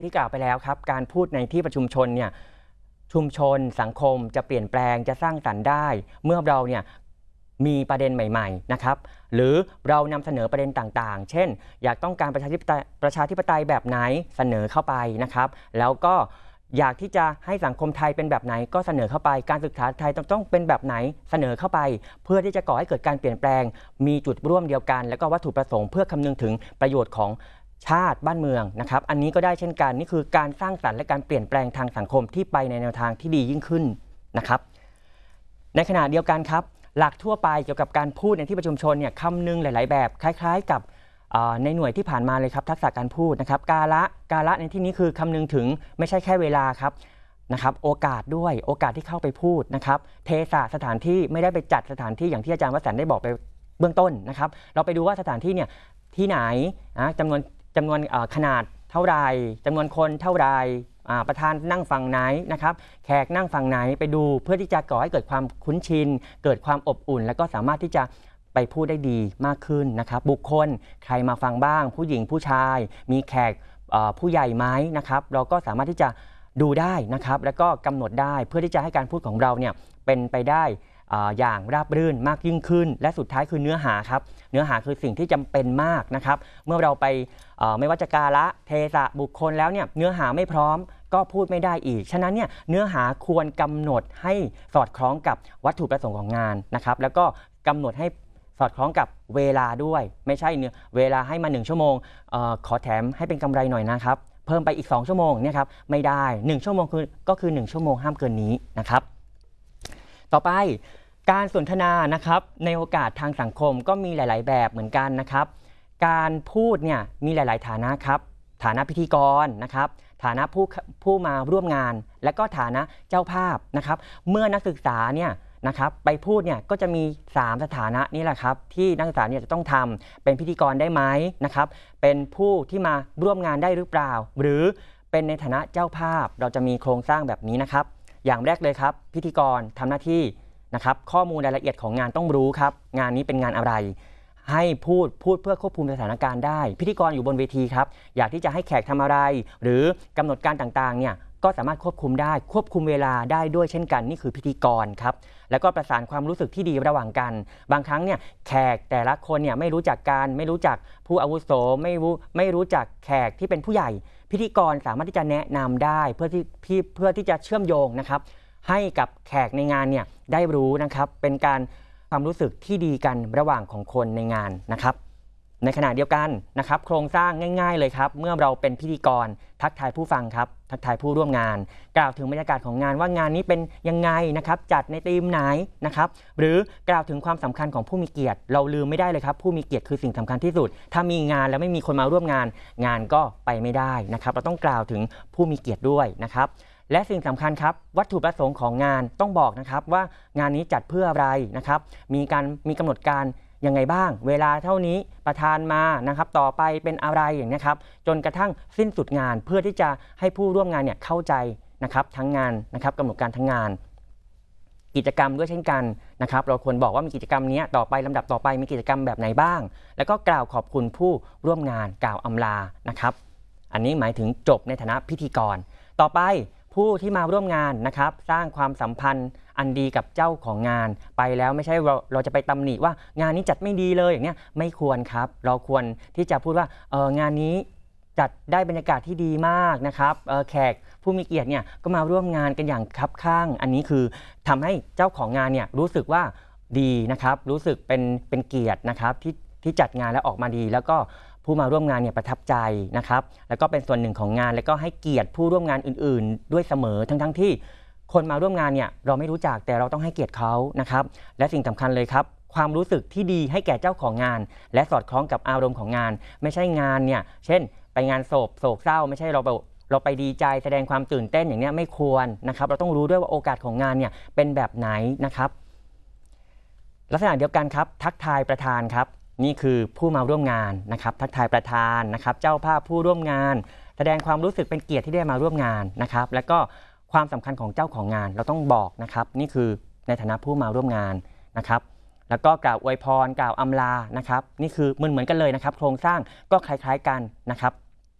ที่กล่าวไปแล้วครับการพูดในที่ประชุมชนเนี่ยชุมชนสังคมจะเปลี่ยนแปลงจะสร้างสรรค์ได้เมื่อเราเนี่ยมีประเด็นใหม่ๆนะครับหรือเรานำเสนอประเด็นต่างๆเช่นอยากต้องการประชาธิปไตยแบบไหนเสนอเข้าไปนะครับแล้วก็อยากที่จะให้สังคมไทยเป็นแบบไหนก็เสนอเข้าไปการศึกษาไทยต้องเป็นแบบไหนเสนอเข้าไปเพื่อที่จะก่อให้เกิดการเปลี่ยนแปลงมีจุดร่วมเดียวกันแล้วก็วัตถุประสงค์เพื่อคำนึงถึงประโยชน์ของชาติบ้านเมืองนะครับอันนี้ก็ได้เช่นกันนี่คือการสร้างสรรค์และการเปลี่ยนแปลงทางสังคมที่ไปในแนวทางที่ดียิ่งขึ้นนะครับในขณะเดียวกันครับหลักทั่วไปเกี่ยวกับการพูดในที่ประชุมชนเนี่ยคำนึงหลายๆแบบคล้ายๆกับในหน่วยที่ผ่านมาเลยครับทักษะการพูดนะครับกาละในที่นี้คือคำนึงถึงไม่ใช่แค่เวลาครับนะครับโอกาสด้วยโอกาสที่เข้าไปพูดนะครับเทศะสถานที่ไม่ได้ไปจัดสถานที่อย่างที่อาจารย์วสันต์ได้บอกไปเบื้องต้นนะครับเราไปดูว่าสถานที่เนี่ยที่ไหนจำนวนขนาดเท่าไรจำนวนคนเท่าไรประธานนั่งฝั่งไหนนะครับแขกนั่งฝั่งไหนไปดูเพื่อที่จะก่อให้เกิดความคุ้นชินเกิดความอบอุ่นแล้วก็สามารถที่จะไปพูดได้ดีมากขึ้นนะครับบุคคลใครมาฟังบ้างผู้หญิงผู้ชายมีแขกผู้ใหญ่ไหมนะครับเราก็สามารถที่จะดูได้นะครับแล้วก็กำหนดได้เพื่อที่จะให้การพูดของเราเนี่ยเป็นไปได้อย่างราบรื่นมากยิ่งขึ้นและสุดท้ายคือเนื้อหาครับเนื้อหาคือสิ่งที่จำเป็นมากนะครับเมื่อเราไปไม่ว่าจะกาละเทศะบุคคลแล้วเนี่ยเนื้อหาไม่พร้อมก็พูดไม่ได้อีกฉะนั้นเนี่ยเนื้อหาควรกำหนดให้สอดคล้องกับวัตถุประสงค์ของงานนะครับแล้วก็กำหนดให้สอดคล้องกับเวลาด้วยไม่ใช่เวลาให้มา1 ชั่วโมงขอแถมให้เป็นกำไรหน่อยนะครับเพิ่มไปอีก2 ชั่วโมงเนี่ยครับไม่ได้1 ชั่วโมงก็คือ1 ชั่วโมงห้ามเกินนี้นะครับต่อไปการสนทนานะครับในโอกาสทางสังคมก็มีหลายๆแบบเหมือนกันนะครับการพูดเนี่ยมีหลายๆฐานะครับฐานะพิธีกรนะครับฐานะผู้มาร่วมงานและก็ฐานะเจ้าภาพนะครับเมื่อนักศึกษาเนี่ยนะครับไปพูดเนี่ยก็จะมี3 สถานะนี่แหละครับที่นักศึกษาเนี่ยจะต้องทำเป็นพิธีกรได้ไหมนะครับเป็นผู้ที่มาร่วมงานได้หรือเปล่าหรือเป็นในฐานะเจ้าภาพเราจะมีโครงสร้างแบบนี้นะครับอย่างแรกเลยครับพิธีกรทำหน้าที่นะครับข้อมูลรายละเอียดของงานต้องรู้ครับงานนี้เป็นงานอะไรให้พูดเพื่อควบคุมสถานการณ์ได้พิธีกรอยู่บนเวทีครับอยากที่จะให้แขกทำอะไรหรือกำหนดการต่างๆเนี่ยก็สามารถควบคุมได้ควบคุมเวลาได้ด้วยเช่นกันนี่คือพิธีกรครับแล้วก็ประสานความรู้สึกที่ดีระหว่างกันบางครั้งเนี่ยแขกแต่ละคนเนี่ยไม่รู้จักกันไม่รู้จักผู้อาวุโสไม่รู้จักแขกที่เป็นผู้ใหญ่พิธีกรสามารถที่จะแนะนำได้เพื่อที่จะเชื่อมโยงนะครับให้กับแขกในงานเนี่ยได้รู้นะครับเป็นการความรู้สึกที่ดีกันระหว่างของคนในงานนะครับในขณะเดียวกันนะครับโครงสร้างง่ายๆเลยครับเมื่อเราเป็นพิธีกรทักทายผู้ฟังครับทักทายผู้ร่วมงานกล่าวถึงบรรยากาศของงานว่างานนี้เป็นยังไงนะครับจัดในธีมไหนนะครับหรือกล่าวถึงความสำคัญของผู้มีเกียรติเราลืมไม่ได้เลยครับผู้มีเกียรติคือสิ่งสำคัญที่สุดถ้ามีงานแล้วไม่มีคนมาร่วมงานงานก็ไปไม่ได้นะครับเราต้องกล่าวถึงผู้มีเกียรติด้วยนะครับและสิ่งสำคัญครับวัตถุประสงค์ของงานต้องบอกนะครับว่างานนี้จัดเพื่ออะไรนะครับมีกำหนดการยังไงบ้างเวลาเท่านี้ประธานมานะครับต่อไปเป็นอะไรอย่างนี้ครับจนกระทั่งสิ้นสุดงานเพื่อที่จะให้ผู้ร่วมงานเนี่ยเข้าใจนะครับทั้งงานนะครับกำหนดการทั้งงานกิจกรรมด้วยเช่นกันนะครับเราควรบอกว่ามีกิจกรรมนี้ต่อไปลำดับต่อไปมีกิจกรรมแบบไหนบ้างแล้วก็กล่าวขอบคุณผู้ร่วมงานกล่าวอำลานะครับอันนี้หมายถึงจบในฐานะพิธีกรต่อไปผู้ที่มาร่วมงานนะครับสร้างความสัมพันธ์อันดีกับเจ้าของงานไปแล้วไม่ใช่เราจะไปตำหนิว่างานนี้จัดไม่ดีเลยอย่างเงี้ยไม่ควรครับเราควรที่จะพูดว่างานนี้จัดได้บรรยากาศที่ดีมากนะครับแขกผู้มีเกียรติเนี่ยก็มาร่วมงานกันอย่างคับข้างอันนี้คือทำให้เจ้าของงานเนี่ยรู้สึกว่าดีนะครับรู้สึกเป็นเกียรตินะครับที่จัดงานแล้วออกมาดีแล้วก็ผู้มาร่วมงานเนี่ยประทับใจนะครับแล้วก็เป็นส่วนหนึ่งของงานแล้วก็ให้เกียรติผู้ร่วมงานอื่นๆด้วยเสมอทั้งที่คนมาร่วมงานเนี่ยเราไม่รู้จักแต่เราต้องให้เกียรติเขานะครับและสิ่งสำคัญเลยครับความรู้สึกที่ดีให้แก่เจ้าของงานและสอดคล้องกับอารมณ์ของงานไม่ใช่งานเนี่ยเช่นไปงานโศกเศร้าไม่ใช่เราไปดีใจแสดงความตื่นเต้นอย่างนี้ไม่ควรนะครับเราต้องรู้ด้วยว่าโอกาสของงานเนี่ยเป็นแบบไหนนะครับลักษณะเดียวกันครับทักทายประธานครับนี่คือผู้มาร่วมงานนะครับทักทายประธานนะครับเจ้าภาพผู้ร่วมงานแสดงความรู้สึกเป็นเกียรติที่ได้มาร่วมงานนะครับแล้วก็ความสำคัญของเจ้าของงานเราต้องบอกนะครับนี่คือในฐานะผู้มาร่วมงานนะครับแล้วก็กล่าวอวยพรกล่าวอำลานะครับนี่คือเหมือนกันเลยนะครับโครงสร้างก็คล้ายๆกันนะครับ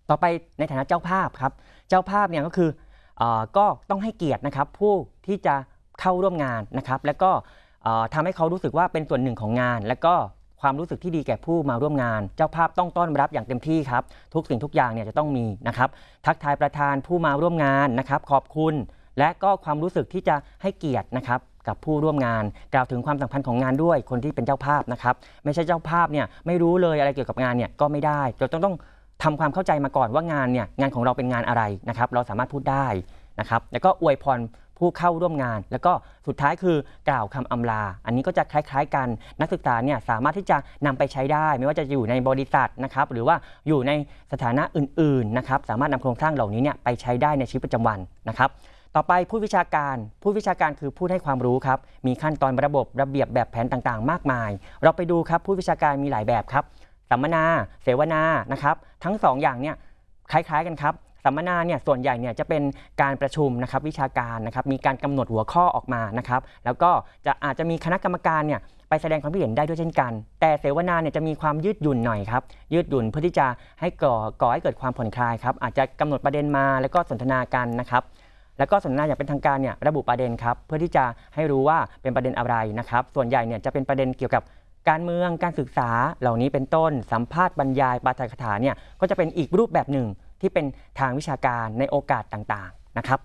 ต่อไปในฐานะเจ้าภาพครับเจ้าภาพเนี่ยก็คือก็ต้องให้เกียรตินะครับผู้ที่จะเข้าร่วมงานนะครับแล้วก็ทำให้เขารู้สึกว่าเป็นส่วนหนึ่งของงาน แล้วก็ความรู้สึกที่ดีแก่ผู้มาร่วมงานเจ้าภาพต้องต้อนรับอย่างเต็มที่ครับทุกสิ่งทุกอย่างเนี่ยจะต้องมีนะครับทักทายประธานผู้มาร่วมงานนะครับขอบคุณและก็ความรู้สึกที่จะให้เกียรตินะครับกับผู้ร่วมงานกล่าวถึงความสำคัญของงานด้วยคนที่เป็นเจ้าภาพนะครับไม่ใช่เจ้าภาพเนี่ยไม่รู้เลยอะไรเกี่ยวกับงานเนี่ยก็ไม่ได้เราต้องทำความเข้าใจมาก่อนว่างานเนี่ยงานของเราเป็นงานอะไรนะครับเราสามารถพูดได้นะครับแล้วก็อวยพรผู้เข้าร่วมงานแล้วก็สุดท้ายคือกล่าวคำอำลาอันนี้ก็จะคล้ายๆกันนักศึกษาเนี่ยสามารถที่จะนำไปใช้ได้ไม่ว่าจะอยู่ในบริษัทนะครับหรือว่าอยู่ในสถานะอื่นๆนะครับสามารถนำโครงสร้างเหล่านี้เนี่ยไปใช้ได้ในชีวิตประจำวันนะครับต่อไปผู้วิชาการคือผู้ให้ความรู้ครับมีขั้นตอนระบบระเบียบแบบแผนต่างๆมากมายเราไปดูครับผู้วิชาการมีหลายแบบครับสัมมนาเสวนานะครับทั้ง2 อย่างเนี่ยคล้ายๆกันครับสัมมนาเนี่ยส่วนใหญ่เนี่ยจะเป็นการประชุมนะครับวิชาการนะครับมีการกำหนดหัวข้อออกมานะครับแล้วก็อาจจะมีคณะกรรมการเนี่ยไปแสดงความคิดเห็นได้ด้วยเช่นกันแต่เสวนาเนี่ยจะมีความยืดหยุ่นหน่อยครับยืดหยุ่นเพื่อที่จะให้ก่อให้เกิดความผ่อนคลายครับอาจจะกำหนดประเด็นมาแล้วก็สนทนากันนะครับแล้วก็สนทนาอย่างเป็นทางการเนี่ยระบุประเด็นครับเพื่อที่จะให้รู้ว่าเป็นประเด็นอะไรนะครับส่วนใหญ่เนี่ยจะเป็นประเด็นเกี่ยวกับการเมืองการศึกษาเหล่านี้เป็นต้นสัมภาษณ์บรรยายปาฐกถาเนี่ยก็จะเป็นอีกรูปแบบหนึ่งที่เป็นทางวิชาการในโอกาสต่างๆนะครับ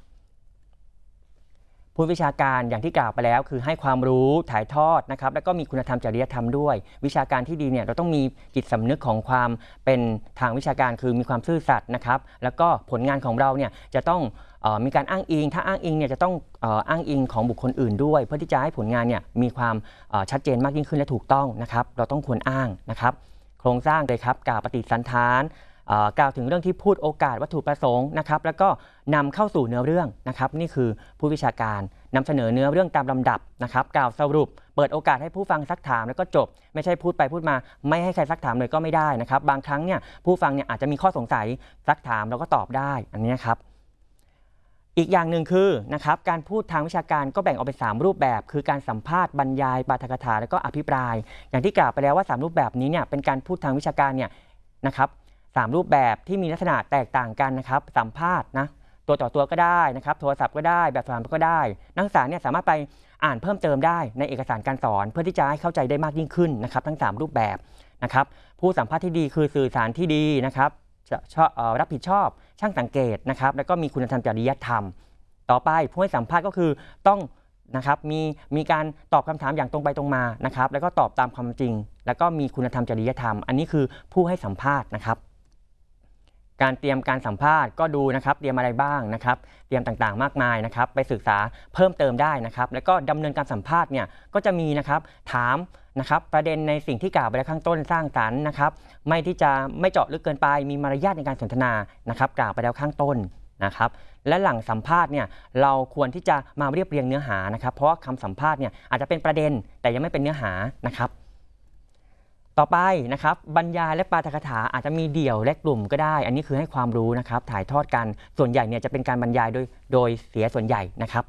ผู้วิชาการอย่างที่กล่าวไปแล้วคือให้ความรู้ถ่ายทอดนะครับแล้วก็มีคุณธรรมจริยธรรมด้วยวิชาการที่ดีเนี่ยเราต้องมีจิตสำนึกของความเป็นทางวิชาการคือมีความซื่อสัตย์นะครับแล้วก็ผลงานของเราเนี่ยจะต้องมีการอ้างอิงถ้าอ้างอิงเนี่ยจะต้องอ้างอิงของบุคคลอื่นด้วยเพื่อที่จะให้ผลงานเนี่ยมีความชัดเจนมากยิ่งขึ้นและถูกต้องนะครับเราต้องควรอ้างนะครับโครงสร้างเลยครับกล่าวปฏิสันฐานกล่าวถึงเรื่องที่พูดโอกาสวัตถุประสงค์นะครับแล้วก็นำเข้าสู่เนื้อเรื่องนะครับนี่คือผู้วิชาการนำเสนอเนื้อเรื่องตามลำดับนะครับกล่าวสรุปเปิดโอกาสให้ผู้ฟังซักถามแล้วก็จบไม่ใช่พูดไปพูดมาไม่ให้ใครซักถามเลยก็ไม่ได้นะครับบางครั้งเนี่ยผู้ฟังเนี่ยอาจจะมีข้อสงสัยซักถามแล้วก็ตอบได้อันนี้ครับอีกอย่างหนึ่งคือนะครับการพูดทางวิชาการก็แบ่งออกเป็น3รูปแบบคือการสัมภาษณ์บรรยายปาฐกถาแล้วก็อภิปรายอย่างที่กล่าวไปแล้วว่า3รูปแบบนี้เนี่ยเป็นการพูดทางวิชาการเนี่ยนะครับ3รูปแบบที่มีลักษณะแตกต่างกันนะครับสัมภาษณ์นะตัวต่อตัวก็ได้นะครับโทรศัพท์ก็ได้แบบสอบถามก็ได้นักศึกษาเนี่ยสามารถไปอ่านเพิ่มเติมได้ในเอกสารการสอนเพื่อที่จะให้เข้าใจได้มากยิ่งขึ้นนะครับทั้ง3รูปแบบนะครับผู้สัมภาษณ์ที่ดีคือสื่อสารที่ดีนะครับรับผิดชอบช่างสังเกตนะครับแล้วก็มีคุณธรรมจริยธรรมต่อไปผู้ให้สัมภาษณ์ก็คือต้องนะครับมีการตอบคำถามอย่างตรงไปตรงมานะครับแล้วก็ตอบตามความจริงแล้วก็มีคุณธรรมจริยธรรมอันนี้คือผู้ให้สัมภาษณ์นะครับการเตรียมการสัมภาษณ์ก็ดูนะครับเตรียมอะไรบ้างนะครับเตรียมต่างๆมากมายนะครับไปศึกษาเพิ่มเติมได้นะครับแล้วก็ดำเนินการสัมภาษณ์เนี่ยก็จะมีนะครับถามนะครับประเด็นในสิ่งที่กล่าวไปแล้วข้างต้นสร้างสรรค์นะครับไม่ที่จะไม่เจาะลึกเกินไปมีมารยาทในการสนทนานะครับกล่าวไปแล้วข้างต้นนะครับและหลังสัมภาษณ์เนี่ยเราควรที่จะมาเรียบเรียงเนื้อหานะครับเพราะว่าคำสัมภาษณ์เนี่ยอาจจะเป็นประเด็นแต่ยังไม่เป็นเนื้อหานะครับต่อไปนะครับบรรยายและปาฐกถาอาจจะมีเดี่ยวและกลุ่มก็ได้อันนี้คือให้ความรู้นะครับถ่ายทอดกันส่วนใหญ่เนี่ยจะเป็นการบรรยายโดยเสียส่วนใหญ่นะครับ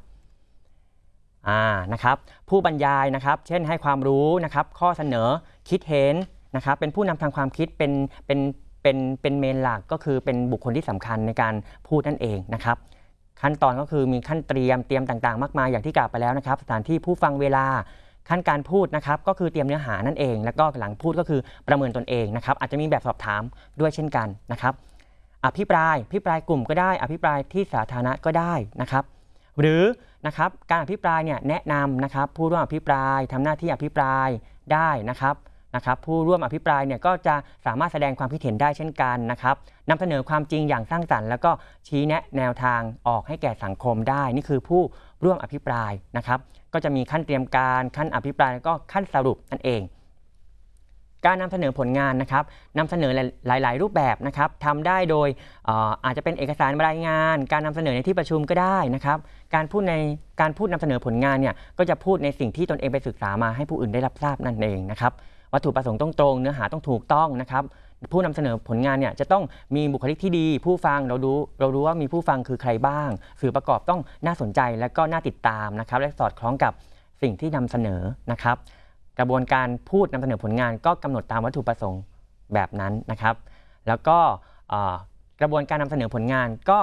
นะครับผู้บรรยายนะครับเช่นให้ความรู้นะครับข้อเสนอคิดเห็นนะครับเป็นผู้นำทางความคิดเป็นเมนหลักก็คือเป็นบุคคลที่สำคัญในการพูดนั่นเองนะครับขั้นตอนก็คือมีขั้นเตรียมต่างๆมากมายอย่างที่กล่าวไปแล้วนะครับสถานที่ผู้ฟังเวลาขั้นการพูดนะครับก็คือเตรียมเนื้อหานั่นเองแล้วก็หลังพูดก็คือประเมินตนเองนะครับอาจจะมีแบบสอบถามด้วยเช่นกันนะครับอภิปรายกลุ่มก็ได้อภิปรายที่สาธารณะก็ได้นะครับหรือนะครับการอภิปรายเนี่ยแนะนำนะครับผู้ร่วมอภิปรายทำหน้าที่อภิปรายได้นะครับผู้ร่วมอภิปรายเนี่ยก็จะสามารถแสดงความคิดเห็นได้เช่นกันนะครับนำเสนอความจริงอย่างสร้างสรรค์แล้วก็ชี้แนะแนวทางออกให้แก่สังคมได้นี่คือผู้ร่วมอภิปรายนะครับก็จะมีขั้นเตรียมการขั้นอภิปรายแล้วก็ขั้นสรุปนั่นเองการนำเสนอผลงานนะครับนำเสนอหลายๆรูปแบบนะครับทำได้โดยอาจจะเป็นเอกสารรายงานการนำเสนอในที่ประชุมก็ได้นะครับการพูดนำเสนอผลงานเนี่ยก็จะพูดในสิ่งที่ตนเองไปศึกษามาให้ผู้อื่นได้รับทราบนั่นเองนะครับวัตถุประสงค์ต้องตรงเนื้อหาต้องถูกต้องนะครับผู้นำเสนอผลงานเนี่ยจะต้องมีบุคลิกที่ดีผู้ฟังเรารู้ว่ามีผู้ฟังคือใครบ้างสื่อประกอบต้องน่าสนใจและก็น่าติดตามนะครับและสอดคล้องกับสิ่งที่นำเสนอนะครับกระบวนการพูดนำเสนอผลงานก็กำหนดตามวัตถุประสงค์แบบนั้นนะครับแล้วก็กระบวนการนำเสนอผลงานก็